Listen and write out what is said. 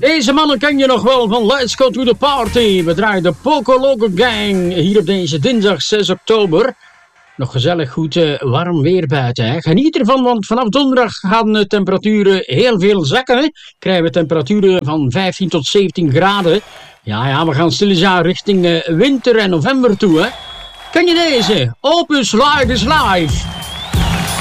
Deze mannen ken je nog wel van Let's Go to the Party. We draaien de Poco Loco Gang hier op deze dinsdag 6 oktober. Nog gezellig goed warm weer buiten. Hè? Geniet ervan, want vanaf donderdag gaan de temperaturen heel veel zakken. Hè? Krijgen we temperaturen van 15 tot 17 graden. Ja, we gaan stilletjes richting winter en november toe. Hè? Ken je deze? Opus Live is Live.